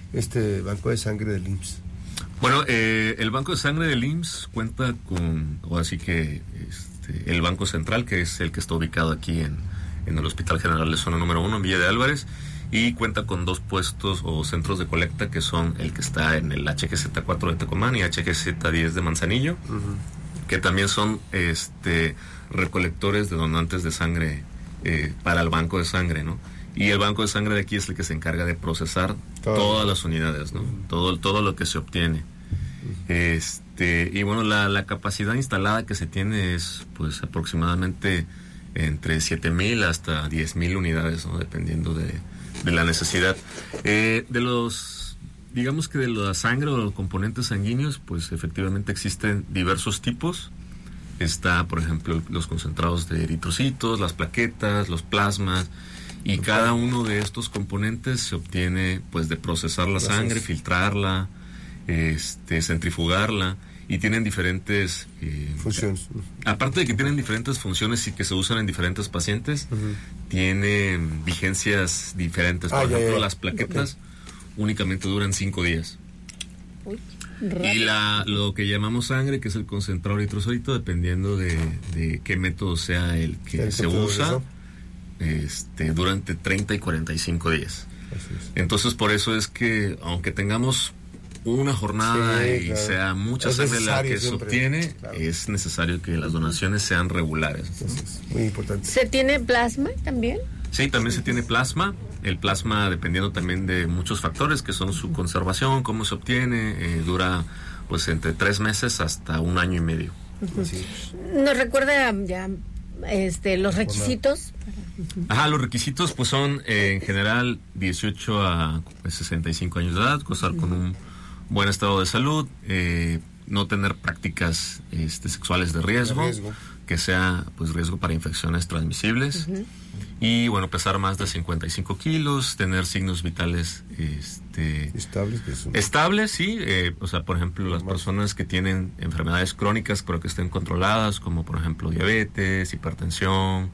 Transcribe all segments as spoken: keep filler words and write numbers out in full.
este banco de sangre del I M S S? Bueno, eh, el Banco de Sangre del I M S S cuenta con, o así que este, el Banco Central, que es el que está ubicado aquí en, en el Hospital General de Zona número uno, en Villa de Álvarez, y cuenta con dos puestos o centros de colecta, que son el que está en el H G Z cuatro de Tecomán y H G Z diez de Manzanillo, uh-huh. que también son este recolectores de donantes de sangre eh, para el Banco de Sangre, ¿no? Y el Banco de Sangre de aquí es el que se encarga de procesar todo. todas las unidades, ¿no? Uh-huh. Todo, todo lo que se obtiene. Uh-huh. Este, y bueno, la, la capacidad instalada que se tiene es pues aproximadamente entre siete mil hasta diez mil unidades, ¿no? Dependiendo de, de la necesidad. Eh, de los, digamos que de la sangre o los componentes sanguíneos, pues efectivamente existen diversos tipos. Está, por ejemplo, los concentrados de eritrocitos, las plaquetas, los plasmas. Y cada uno de estos componentes se obtiene pues de procesar la Gracias. sangre, filtrarla, este, centrifugarla, y tienen diferentes eh, funciones. Aparte de que tienen diferentes funciones y que se usan en diferentes pacientes, uh-huh. tienen vigencias diferentes. Por ah, ejemplo, ya, ya. las plaquetas okay. únicamente duran cinco días. Uy, y la, lo que llamamos sangre, que es el concentrado eritrocito, dependiendo de, de qué método sea el que el se usa, Este, durante treinta y cuarenta y cinco días. Entonces por eso es que aunque tengamos una jornada sí, y claro. sea mucha sangre la que se obtiene, claro. es necesario que las donaciones sean regulares. Entonces, muy importante. ¿Se tiene plasma también? Sí, también se tiene plasma. El plasma, dependiendo también de muchos factores, que son su conservación, cómo se obtiene, eh, dura pues entre tres meses hasta un año y medio. Uh-huh. ¿Nos recuerda ya este los requisitos? Ajá, los requisitos pues son eh, en general dieciocho a sesenta y cinco años de edad, gozar con un buen estado de salud, eh, no tener prácticas este, sexuales de riesgo, de riesgo, que sea pues riesgo para infecciones transmisibles, uh-huh. y bueno, pesar más de cincuenta y cinco kilos, tener signos vitales este, estables, que son... estables, sí, eh, o sea, por ejemplo, las personas que tienen enfermedades crónicas pero que estén controladas, como por ejemplo diabetes, hipertensión,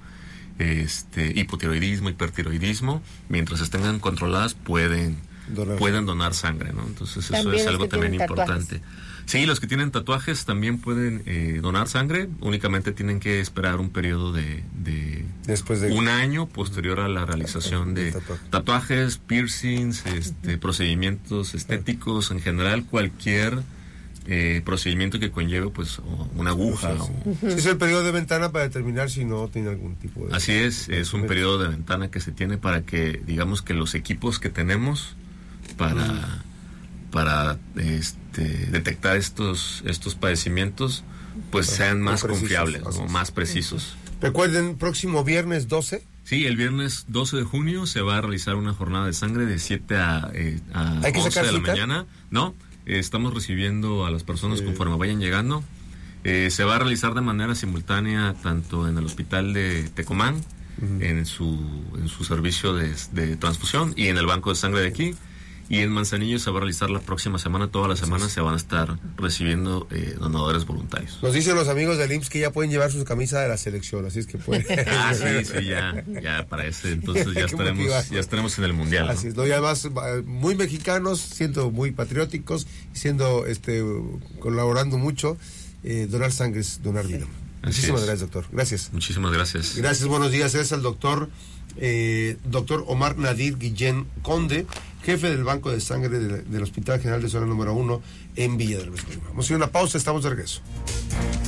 este hipotiroidismo, hipertiroidismo, mientras estén controladas pueden donar. pueden donar sangre, ¿no? Entonces eso es algo también importante. Sí, los que tienen tatuajes también pueden eh, donar sangre, únicamente tienen que esperar un periodo de, de, Después de un año posterior a la realización de tatuaje. tatuajes, piercings, este, procedimientos estéticos, en general cualquier Eh, procedimiento que conlleve pues una aguja. Sí, sí, sí. O... Uh-huh. Es el periodo de ventana para determinar si no tiene algún tipo de... Así es, es un periodo de ventana que se tiene para que, digamos que los equipos que tenemos para, uh-huh. para este, detectar estos, estos padecimientos pues uh-huh. sean más, más confiables, ¿no? Más precisos. Uh-huh. Recuerden, próximo viernes doce. Sí, el viernes doce de junio se va a realizar una jornada de sangre de siete a, eh, a once de la mañana. ¿No? Estamos recibiendo a las personas sí. conforme vayan llegando. Eh, se va a realizar de manera simultánea tanto en el hospital de Tecomán, uh-huh. en su en su servicio de, de transfusión, y en el banco de sangre de aquí. Y en Manzanillo se va a realizar la próxima semana, todas las semanas se van a estar recibiendo eh, donadores voluntarios. Nos dicen los amigos del I M S S que ya pueden llevar sus camisas de la selección, así es que pueden. ah, sí, sí, ya, ya para ese entonces ya estaremos, ya estaremos en el mundial. Así ¿no? es, ¿no? Y además muy mexicanos, siendo muy patrióticos, siendo, este, colaborando mucho. Eh, donar sangre es donar vida. Muchísimas gracias, doctor. Gracias. Muchísimas gracias. Gracias, buenos días. Es el doctor, eh, doctor Omar Nadir Guillén Conde, jefe del Banco de Sangre de, del Hospital General de Zona número uno en Villa del Álvarez. Vamos a ir a una pausa, estamos de regreso.